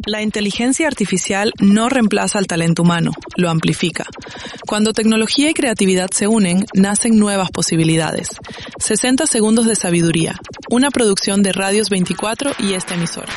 La inteligencia artificial no reemplaza al talento humano, lo amplifica. Cuando tecnología y creatividad se unen, nacen nuevas posibilidades. 60 segundos de sabiduría, una producción de Radios 24 y esta emisora.